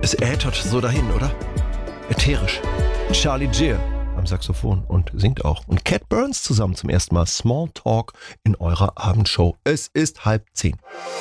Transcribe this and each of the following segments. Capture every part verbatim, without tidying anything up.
Es äthert so dahin, oder? Ätherisch. Charlie Gear am Saxophon und singt auch. Und Cat Burns zusammen zum ersten Mal Small Talk in eurer Abendshow. Es ist halb zehn.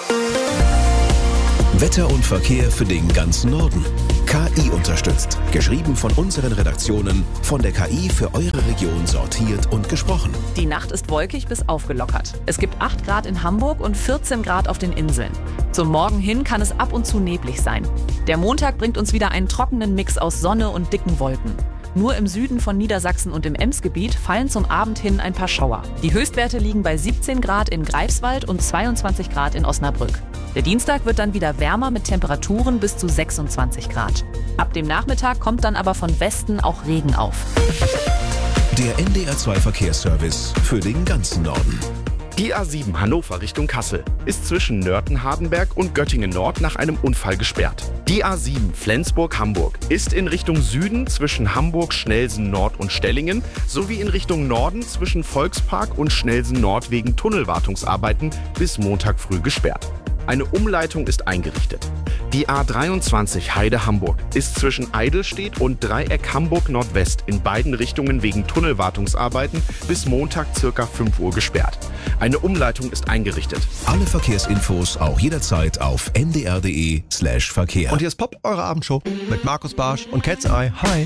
Wetter und Verkehr für den ganzen Norden. K I unterstützt. Geschrieben von unseren Redaktionen, von der K I für eure Region sortiert und gesprochen. Die Nacht ist wolkig bis aufgelockert. Es gibt acht Grad in Hamburg und vierzehn Grad auf den Inseln. Zum Morgen hin kann es ab und zu neblig sein. Der Montag bringt uns wieder einen trockenen Mix aus Sonne und dicken Wolken. Nur im Süden von Niedersachsen und im Emsgebiet fallen zum Abend hin ein paar Schauer. Die Höchstwerte liegen bei siebzehn Grad in Greifswald und zweiundzwanzig Grad in Osnabrück. Der Dienstag wird dann wieder wärmer mit Temperaturen bis zu sechsundzwanzig Grad. Ab dem Nachmittag kommt dann aber von Westen auch Regen auf. Der N D R zwei Verkehrsservice für den ganzen Norden. Die A sieben Hannover Richtung Kassel ist zwischen Nörten-Hardenberg und Göttingen-Nord nach einem Unfall gesperrt. Die A sieben Flensburg-Hamburg ist in Richtung Süden zwischen Hamburg-Schnelsen-Nord und Stellingen sowie in Richtung Norden zwischen Volkspark und Schnelsen-Nord wegen Tunnelwartungsarbeiten bis Montag früh gesperrt. Eine Umleitung ist eingerichtet. Die A dreiundzwanzig Heide-Hamburg ist zwischen Eidelstedt und Dreieck Hamburg-Nordwest in beiden Richtungen wegen Tunnelwartungsarbeiten bis Montag ca. fünf Uhr gesperrt. Eine Umleitung ist eingerichtet. Alle Verkehrsinfos auch jederzeit auf n d r punkt d e slash Verkehr. Und hier ist Pop, eure Abendshow mit Markus Barsch und Cat's Eye. Hi.